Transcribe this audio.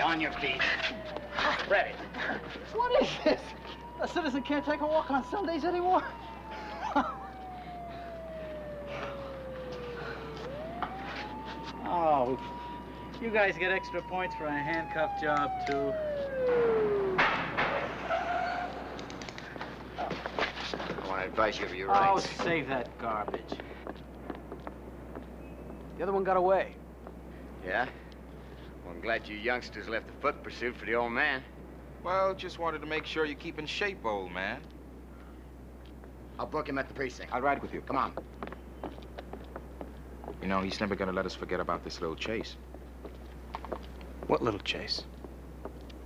On your feet. Ready. What is this? A citizen can't take a walk on Sundays anymore? Oh, you guys get extra points for a handcuff job, too. I want to advise you of your Oh, rights. save that garbage. The other one got away. Yeah? Well, I'm glad you youngsters left the foot pursuit for the old man. Well, just wanted to make sure you keep in shape, old man. I'll book him at the precinct. I'll ride with you. Come on. You know, he's never gonna let us forget about this little chase. What little chase?